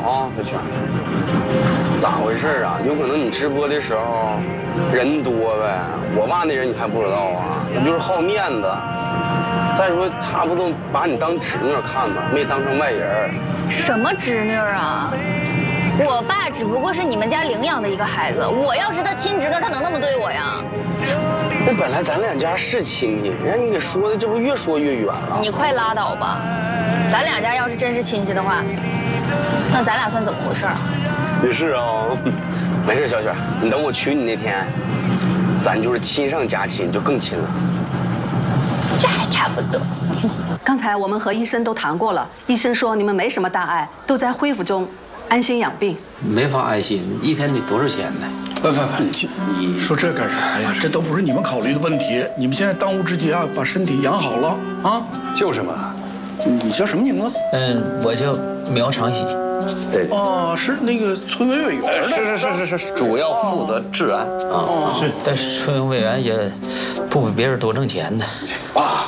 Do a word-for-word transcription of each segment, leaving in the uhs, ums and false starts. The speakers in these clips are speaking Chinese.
啊，小泉，咋回事啊？有可能你直播的时候人多呗，我爸那人你还不知道啊？你就是好面子。再说他不都把你当侄女看吗？没当成外人。 什么侄女啊？我爸只不过是你们家领养的一个孩子，我要是他亲侄女，他能那么对我呀？ 那本来咱两家是亲戚，让你给说的，这不越说越远了。 你快拉倒吧！咱两家要是真是亲戚的话，那咱俩算怎么回事啊？ 也是啊，没事，小雪，你等我娶你那天，咱就是亲上加亲，就更亲了。 这还差不多。 刚才我们和医生都谈过了，医生说你们没什么大碍，都在恢复中，安心养病。 没法安心，一天得多少钱呢？ 不不不，你说这干啥呀？这都不是你们考虑的问题。你们现在当务之急啊，把身体养好了啊。 就是嘛。 你叫什么名字？ 嗯，我叫苗长喜。 对。 哦，是那个村委委员。 是是是是是，主要负责治安啊。 是，但是村委员也不比别人多挣钱呢。 啊。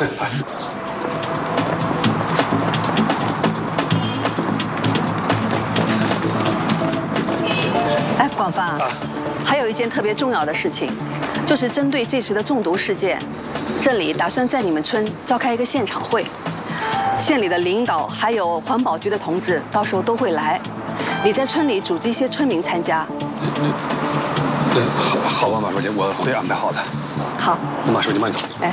哎，广发，啊、还有一件特别重要的事情，就是针对这次的中毒事件，这里打算在你们村召开一个现场会，县里的领导还有环保局的同志到时候都会来，你在村里组织一些村民参加。 对，好，好吧，马书记，我会安排好的。 好， 那马书记慢走。 哎。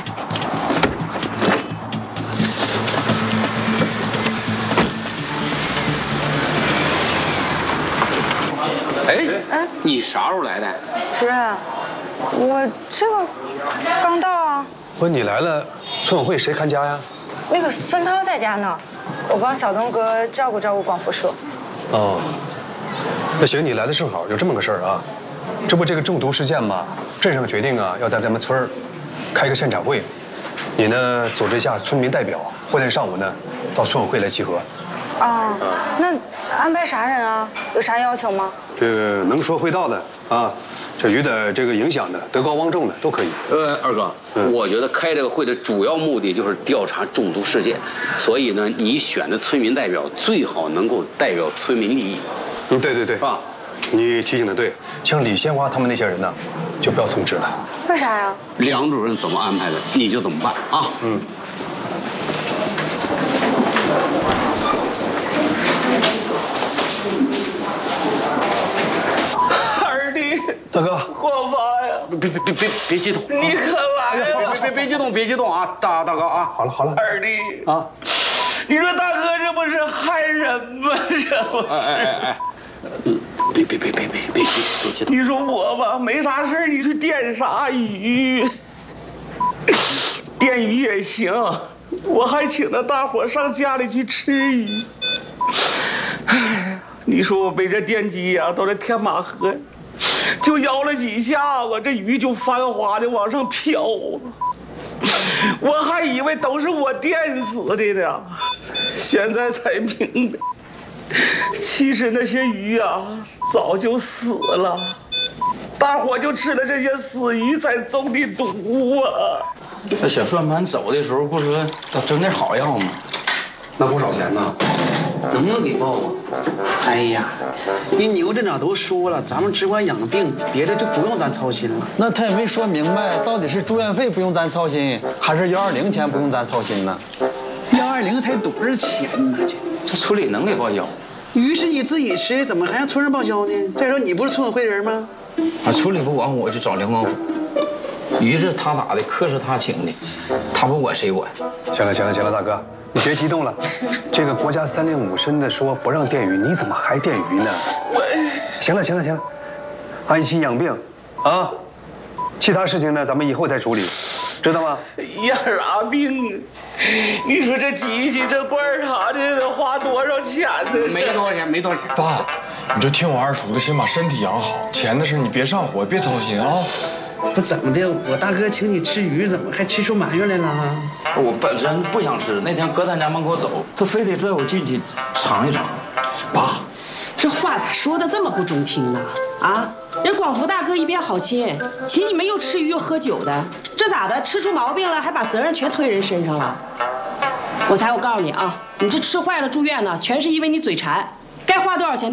哎，嗯，你啥时候来的？ 主任，我这个刚到啊。 不是你来了，村委会谁看家呀？ 那个孙涛在家呢，我帮小东哥照顾照顾广福叔。 哦，那行，你来的正好，有这么个事儿啊。这不这个中毒事件嘛，镇上决定啊，要在咱们村儿开个现场会，你呢组织一下村民代表，后天上午呢到村委会来集合。 啊，那安排啥人啊？有啥要求吗？ 这个能说会道的啊，这有点这个影响的、德高望重的都可以。 呃，二哥，嗯、我觉得开这个会的主要目的就是调查中毒事件，所以呢，你选的村民代表最好能够代表村民利益。 嗯，对对对， 啊， 你提醒的对，像李鲜花他们那些人呢，就不要通知了。 为啥呀？ 梁主任怎么安排的，你就怎么办啊？嗯。 大哥， 广发呀！ 别别别别别激动！ 你可来了！ 别别别激动，别激动啊！大大哥啊！ 好了好了， 二弟啊， 你说大哥这不是害人吗？这不…… 哎哎哎哎，嗯，别别别别别别激别激动！ 你说我吧，没啥事你去电啥鱼？电鱼也行，我还请着大伙上家里去吃鱼。哎，你说我被这电击呀，都是天马河。就摇了几下子，这鱼就翻滑的往上飘，我还以为都是我电死的呢，现在才明白，其实那些鱼啊早就死了，大伙就吃了这些死鱼才中的毒啊。 那小算盘走的时候不说咋整点好药吗？ 那不少钱呢， 能不能给报啊？ 哎呀，你牛镇长都说了，咱们只管养病，别的就不用咱操心了。 那他也没说明白，到底是住院费不用咱操心，还是幺二零钱不用咱操心呢？ 幺二零才多少钱呢？这这村里能给报销？ 鱼是你自己吃，怎么还让村上报销呢？再说你不是村委会人吗？ 啊，村里不管我就找梁光甫。鱼是他打的，客是他请的，他不管谁管。 行了行了行了，大哥，你别激动了。这个国家三令五申的说不让电鱼，你怎么还电鱼呢？行了行了行了，安心养病，啊，其他事情呢咱们以后再处理，知道吗？ 养啥病？你说这机器这罐啥的得花多少钱呢？ 没多少钱，没多少钱。 爸，你就听我二叔的，先把身体养好，钱的事你别上火，别操心啊。 不怎么的，我大哥请你吃鱼，怎么还吃出埋怨来了？ 我本身不想吃，那天搁咱家门口走，他非得拽我进去尝一尝。 爸，这话咋说的这么不中听呢？啊，人广福大哥一片好心，请你们又吃鱼又喝酒的，这咋的？吃出毛病了，还把责任全推人身上了？我才我告诉你啊，你这吃坏了住院呢，全是因为你嘴馋，该花多少钱？